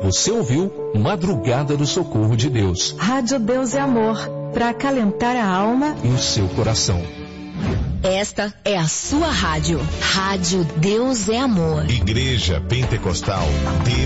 Você ouviu Madrugada do Socorro de Deus. Rádio Deus é Amor, para acalentar a alma e o seu coração. Esta é a sua rádio. Rádio Deus é Amor. Igreja Pentecostal